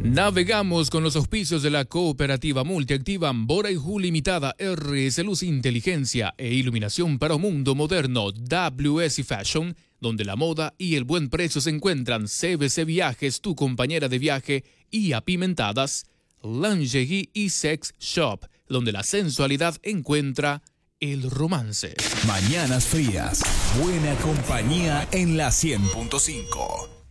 Navegamos con los auspicios de la cooperativa multiactiva Ambora y Ju Limitada, RS Luz Inteligencia e Iluminación para un Mundo Moderno, WS Fashion, donde la moda y el buen precio se encuentran. CBC Viajes, tu compañera de viaje, y Apimentadas, Lingerie y Sex Shop, donde la sensualidad encuentra el romance. Mañanas frías, buena compañía en la 100.5.